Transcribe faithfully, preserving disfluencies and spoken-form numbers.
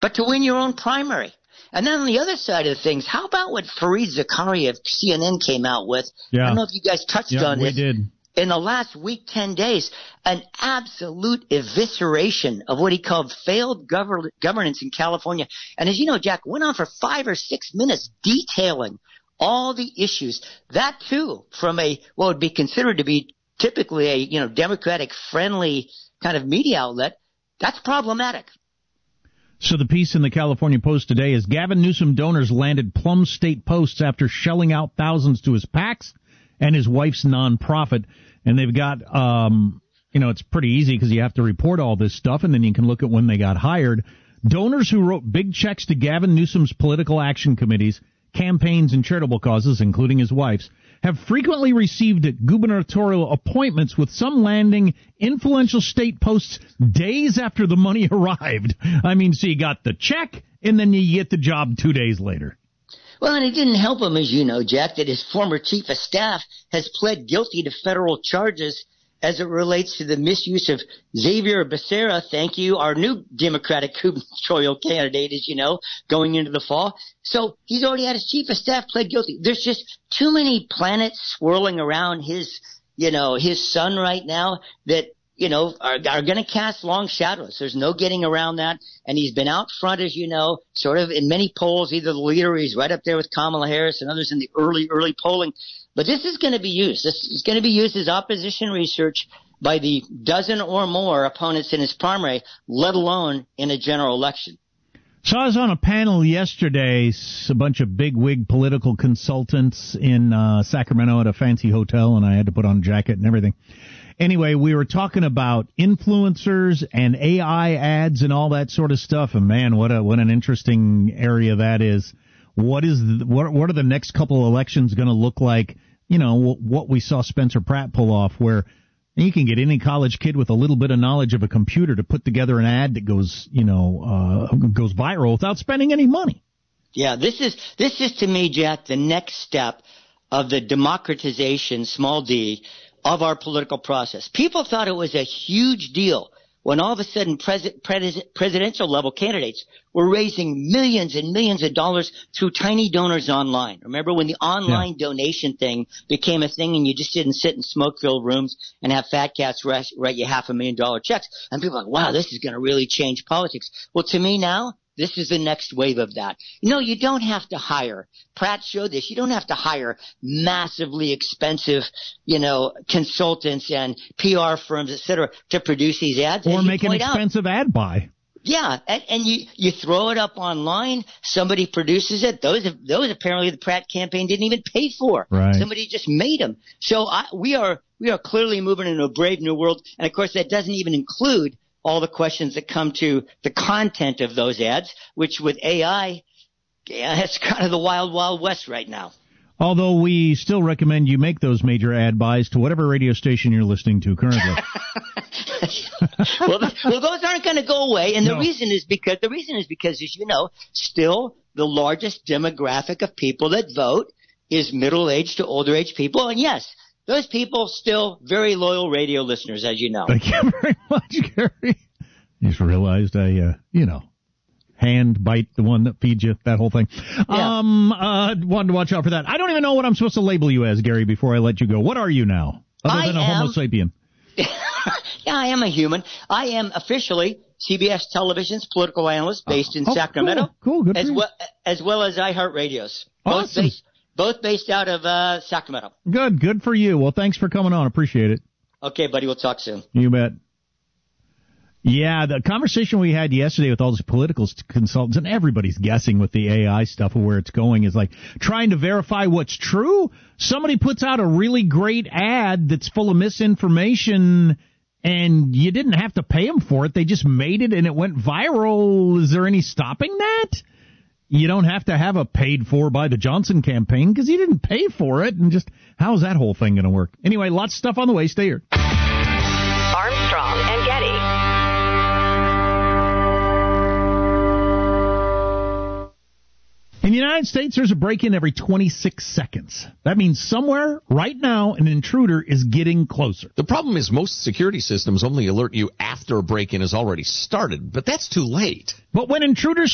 but to win your own primary. And then on the other side of things, how about what Fareed Zakaria of C N N came out with? Yeah. I don't know if you guys touched yeah, on we this. Did. In the last week, ten days, an absolute evisceration of what he called failed gover- governance in California. And as you know, Jack, went on for five or six minutes detailing all the issues. That, too, from a what would be considered to be typically a, you know, Democratic-friendly kind of media outlet. That's problematic. So the piece in the California Post today is Gavin Newsom donors landed Plum State posts after shelling out thousands to his PACs and his wife's nonprofit. And they've got, um, you know, it's pretty easy because you have to report all this stuff, and then you can look at when they got hired. Donors who wrote big checks to Gavin Newsom's political action committees, campaigns, and charitable causes, including his wife's, have frequently received gubernatorial appointments, with some landing influential state posts days after the money arrived. I mean, so you got the check, and then you get the job two days later. Well, and it didn't help him, as you know, Jack, that his former chief of staff has pled guilty to federal charges as it relates to the misuse of Xavier Becerra, thank you, our new Democratic gubernatorial candidate, as you know, going into the fall. So he's already had his chief of staff pled guilty. There's just too many planets swirling around his, you know, his sun right now that, you know, are, are going to cast long shadows. There's no getting around that. And he's been out front, as you know, sort of in many polls, either the leader or he's right up there with Kamala Harris and others in the early, early polling. But this is going to be used. This is going to be used as opposition research by the dozen or more opponents in his primary, let alone in a general election. So I was on a panel yesterday, a bunch of big-wig political consultants in uh, Sacramento at a fancy hotel, and I had to put on a jacket and everything. Anyway, we were talking about influencers and A I ads and all that sort of stuff. And man, what a what an interesting area that is. What is the, what what are the next couple of elections going to look like? You know, what we saw Spencer Pratt pull off, where you can get any college kid with a little bit of knowledge of a computer to put together an ad that goes, you know, uh, goes viral without spending any money. Yeah, this is this is to me, Jack, the next step of the democratization, small d, of our political process. People thought it was a huge deal when all of a sudden pres- pres- presidential level candidates were raising millions and millions of dollars through tiny donors online. Remember when the online yeah. donation thing became a thing and you just didn't sit in smoke-filled rooms and have fat cats write, write you half a million dollar checks? And people are like, wow, this is going to really change politics. Well, to me now, this is the next wave of that. You know, you don't have to hire. Pratt showed this. You don't have to hire massively expensive, you know, consultants and P R firms, et cetera, to produce these ads. Or make an expensive out. ad buy. Yeah, and, and you, you throw it up online. Somebody produces it. Those those apparently the Pratt campaign didn't even pay for. Right. Somebody just made them. So I, we are we are clearly moving into a brave new world. And of course, that doesn't even include all the questions that come to the content of those ads, which with A I, yeah, it's kind of the wild, wild west right now. Although we still recommend you make those major ad buys to whatever radio station you're listening to currently. well, well, those aren't going to go away, and the no. reason is because the reason is because, as you know, still the largest demographic of people that vote is middle-aged to older-age people, and yes, those people still very loyal radio listeners, as you know. Thank you very much, Gary. I just realized I, uh, you know, hand bite the one that feeds you, that whole thing. Yeah. Um, uh, wanted to watch out for that. I don't even know what I'm supposed to label you as, Gary, before I let you go. What are you now, other I than a am, Homo sapien? Yeah, I am a human. I am officially C B S Television's political analyst based in oh, Sacramento. Cool, cool good as for you. well as well as iHeartRadio's. Awesome. Both based, both based out of uh, Sacramento. Good, good for you. Well, thanks for coming on. Appreciate it. Okay, buddy. We'll talk soon. You bet. Yeah, the conversation we had yesterday with all these political consultants, and everybody's guessing with the A I stuff of where it's going, is like trying to verify what's true. Somebody puts out a really great ad that's full of misinformation, and you didn't have to pay them for it. They just made it, and it went viral. Is there any stopping that? You don't have to have a paid for by the Johnson campaign because you didn't pay for it. And just how's that whole thing going to work? Anyway, lots of stuff on the way. Stay here. Armstrong and Getty. In the United States, there's a break-in every twenty-six seconds. That means somewhere, right now, an intruder is getting closer. The problem is most security systems only alert you after a break-in has already started, but that's too late. But when intruders